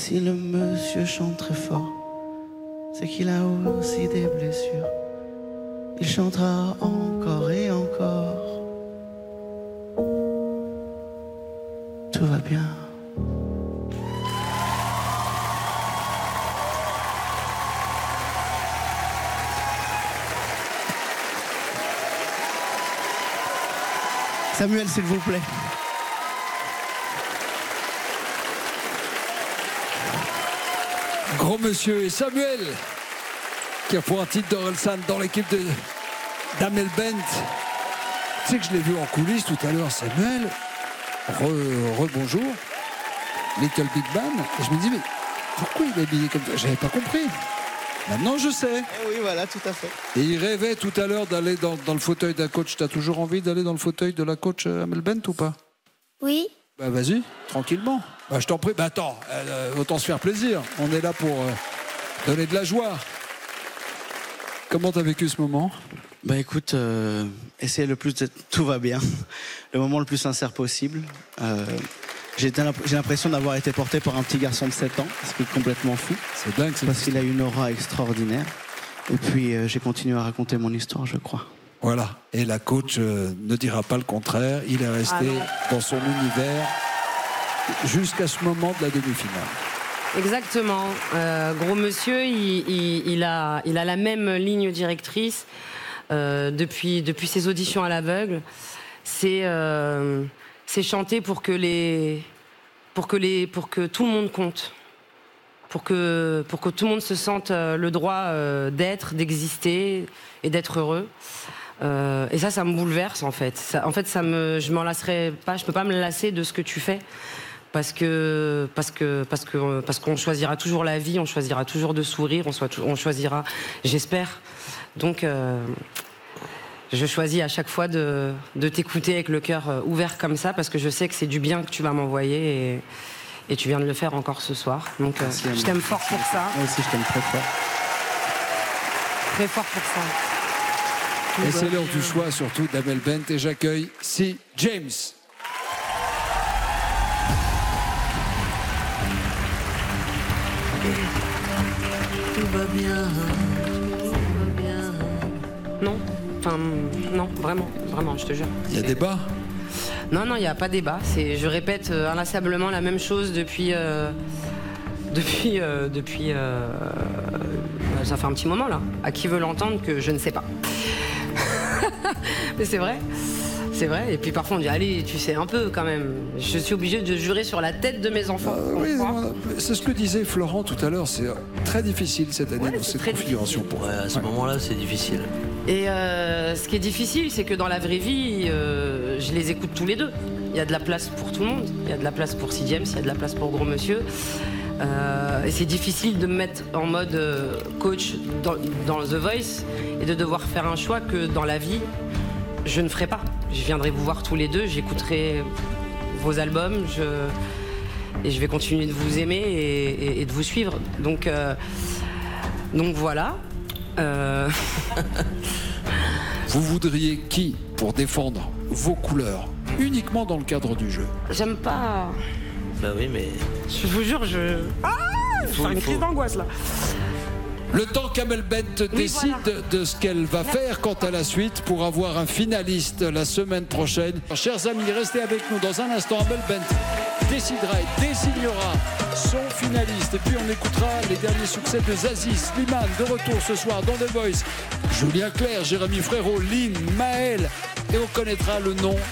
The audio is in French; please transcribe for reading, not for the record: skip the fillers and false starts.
si le monsieur chante très fort, c'est qu'il a aussi des blessures. Il chantera encore et encore. Tout va bien. Samuel, s'il vous plaît. Gros monsieur et Samuel, qui a pour un titre d'Orelsan dans l'équipe d'Amel Bent. Tu sais que je l'ai vu en coulisses tout à l'heure, Samuel. Bonjour. Little Big Band. Et je me dis, mais pourquoi il est habillé comme ça? J'avais pas compris. Maintenant, je sais. Eh oui, voilà, tout à fait. Et il rêvait tout à l'heure d'aller dans le fauteuil d'un coach. T'as toujours envie d'aller dans le fauteuil de la coach Amel Bent ou pas? Oui. Bah vas-y, tranquillement. Bah, je t'en prie. Bah attends, autant se faire plaisir. On est là pour donner de la joie. Comment t'as vécu ce moment? Bah écoute, essayer le plus tout va bien. Le moment le plus sincère possible. J'ai l'impression d'avoir été porté par un petit garçon de 7 ans, ce qui est complètement fou. C'est dingue, c'est parce qu'il a une aura extraordinaire. Et puis j'ai continué à raconter mon histoire, je crois. Voilà. Et la coach ne dira pas le contraire. Il est resté dans son univers jusqu'à ce moment de la demi-finale. Exactement. Gros monsieur, il a la même ligne directrice depuis ses auditions à l'aveugle. C'est chanter pour que tout le monde compte. Pour que tout le monde se sente le droit d'être, d'exister et d'être heureux. Et ça me bouleverse en fait. Je m'en lasserai pas. Je peux pas me lasser de ce que tu fais. Parce qu'on choisira toujours la vie, on choisira toujours de sourire, on choisira, j'espère. Donc, je choisis à chaque fois de t'écouter avec le cœur ouvert comme ça, parce que je sais que c'est du bien que tu vas m'envoyer et tu viens de le faire encore ce soir. Donc, je t'aime fort pour ça. Moi aussi, je t'aime très fort. Très fort pour ça. Et c'est l'heure du choix, surtout d'Amel Bent. Et j'accueille C. James. Tout va bien. Non, vraiment, je te jure. Il y a débat? Non, il n'y a pas débat. Je répète inlassablement la même chose depuis ça fait un petit moment là. À qui veut l'entendre que je ne sais pas. Mais c'est vrai. C'est vrai, et puis parfois on dit allez, tu sais un peu quand même. Je suis obligée de jurer sur la tête de mes enfants. Oui, c'est ce que disait Florent tout à l'heure. C'est très difficile cette année dans cette configuration. Ouais, à ce moment-là, c'est difficile. Et ce qui est difficile, c'est que dans la vraie vie, je les écoute tous les deux. Il y a de la place pour tout le monde. Il y a de la place pour C. James, il y a de la place pour Gros Monsieur. Et c'est difficile de me mettre en mode coach dans The Voice et de devoir faire un choix que dans la vie, je ne ferai pas. Je viendrai vous voir tous les deux, j'écouterai vos albums, et je vais continuer de vous aimer et de vous suivre. Donc voilà. Vous voudriez qui pour défendre vos couleurs uniquement dans le cadre du jeu? J'aime pas. Bah oui, mais. Je vous jure, je fais une crise d'angoisse là. Le temps qu'Amel Bent décide de ce qu'elle va faire quant à la suite pour avoir un finaliste la semaine prochaine. Chers amis, restez avec nous dans un instant. Amel Bent décidera et désignera son finaliste. Et puis on écoutera les derniers succès de Zazie, Slimane, de retour ce soir dans The Voice. Julien Clerc, Jérémy Frérot, Lynn, Maël. Et on connaîtra le nom